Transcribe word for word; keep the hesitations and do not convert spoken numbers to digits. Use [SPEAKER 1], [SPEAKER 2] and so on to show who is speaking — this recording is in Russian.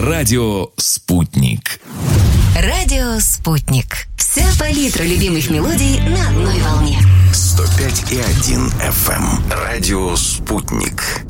[SPEAKER 1] Радио «Спутник».
[SPEAKER 2] Радио «Спутник». Вся палитра любимых мелодий на одной волне.
[SPEAKER 3] сто пять и один эф эм. Радио «Спутник».